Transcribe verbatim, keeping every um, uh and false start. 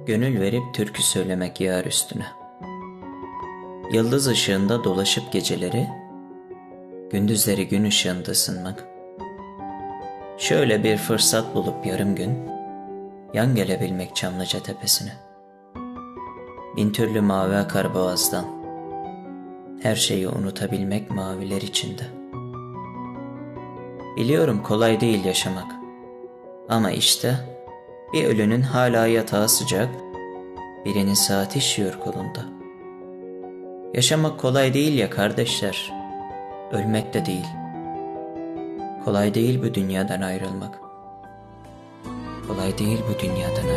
Gönül verip türkü söylemek yar üstüne. Yıldız ışığında dolaşıp geceleri, gündüzleri gün ışığında ısınmak. Şöyle bir fırsat bulup yarım gün, yan gelebilmek Çamlıca tepesine. Bin türlü mavi akar boğazdan, her şeyi unutabilmek maviler içinde. Biliyorum kolay değil yaşamak, ama işte bir ölünün hala yatağı sıcak, birinin saati işiyor kolunda. Yaşamak kolay değil ya kardeşler, ölmek de değil. Kolay değil bu dünyadan ayrılmak. Kolay değil bu dünyadan ayrılmak.